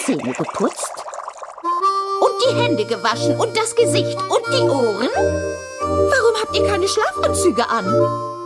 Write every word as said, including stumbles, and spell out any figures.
Zähne geputzt? Und die Hände gewaschen und das Gesicht und die Ohren? Warum habt ihr keine Schlafanzüge an?